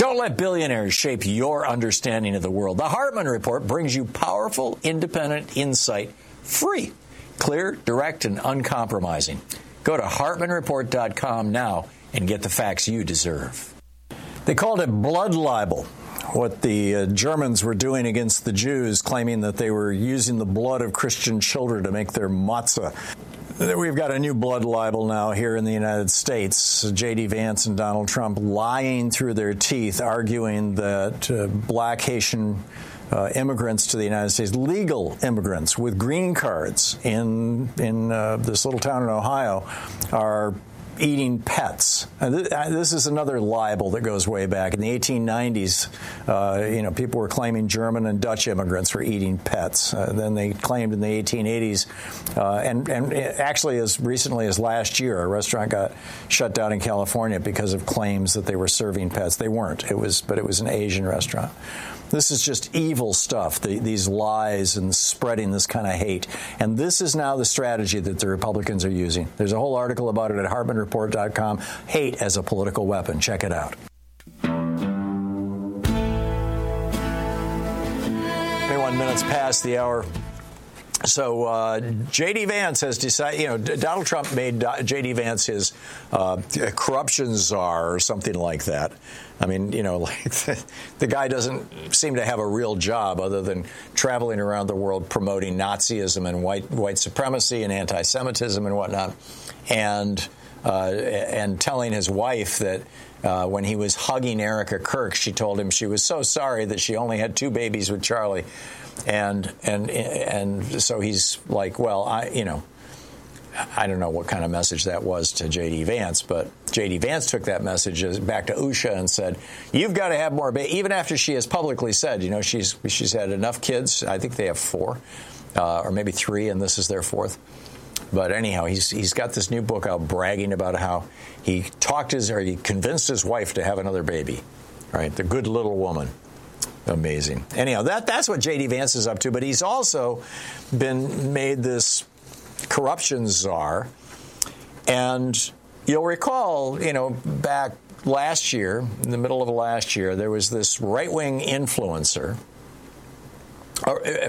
Don't let billionaires shape your understanding of the world. The Hartman Report brings you powerful, independent insight, free, clear, direct, and uncompromising. Go to HartmanReport.com now and get the facts you deserve. They called it blood libel, what the Germans were doing against the Jews, claiming that they were using the blood of Christian children to make their matzah. We've got a new blood libel now here in the United States. J.D. Vance and Donald Trump lying through their teeth, arguing that black Haitian immigrants to the United States, legal immigrants with green cards in this little town in Ohio, are eating pets. This is another libel that goes way back. In the 1890s, people were claiming German and Dutch immigrants were eating pets. Then they claimed in the 1880s, and actually as recently as last year, a restaurant got shut down in California because of claims that they were serving pets. They weren't. But it was an Asian restaurant. This is just evil stuff, these lies and spreading this kind of hate. And this is now the strategy that the Republicans are using. There's a whole article about it at HartmanReport.com. Hate as a political weapon. Check it out. 21 minutes past the hour. So J.D. Vance has decided, Donald Trump made J.D. Vance his corruption czar or something like that. I mean, the guy doesn't seem to have a real job other than traveling around the world promoting Nazism and white supremacy and anti-Semitism and whatnot, and telling his wife that when he was hugging Erica Kirk, she told him she was so sorry that she only had 2 babies with Charlie. And so he's like, well, I don't know what kind of message that was to J.D. Vance, but J.D. Vance took that message back to Usha and said, you've got to have more babies. Even after she has publicly said, she's had enough kids. I think they have 4 or maybe 3, and this is their 4th. But anyhow, he's got this new book out bragging about how he convinced his wife to have another baby, right? The good little woman. Amazing. Anyhow, that's what J.D. Vance is up to. But he's also been made this corruption czar. And you'll recall, back last year, in the middle of last year, there was this right-wing influencer.